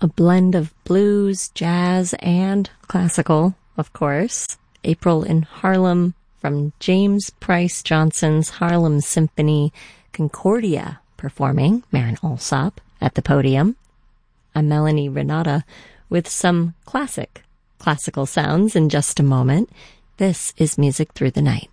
A blend of blues, jazz, and classical, of course. April in Harlem from James Price Johnson's Harlem Symphony, Concordia performing, Marin Alsop at the podium. I'm Melanie Renata with some classical sounds in just a moment. This is Music Through the Night.